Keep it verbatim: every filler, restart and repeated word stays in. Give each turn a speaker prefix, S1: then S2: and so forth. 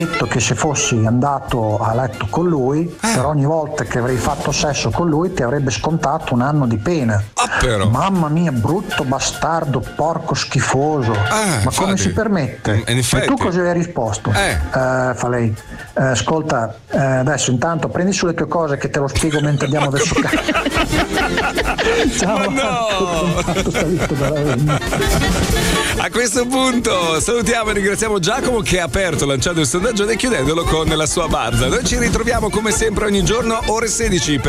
S1: detto che se fossi andato a letto con lui,
S2: Eh.
S1: per ogni volta che avrei fatto sesso con lui ti avrebbe scontato un anno di pena.
S2: Ah, però.
S1: Mamma mia, brutto bastardo, porco schifoso.
S2: Ah,
S1: Ma come
S2: infatti.
S1: si permette?
S2: In- in effetti.
S1: E tu cosa hai risposto?
S2: Eh.
S1: Eh, fa lei. "Eh, ascolta, eh, adesso intanto prendi sulle tue cose che te lo spiego mentre andiamo verso casa. Ciao,
S2: Ma no!
S1: Marco, sta visto da Ravenna.
S2: A questo punto salutiamo e ringraziamo Giacomo che ha aperto, lanciando il sondaggio e chiudendolo con la sua barza. Noi ci ritroviamo come sempre ogni giorno ore sedici per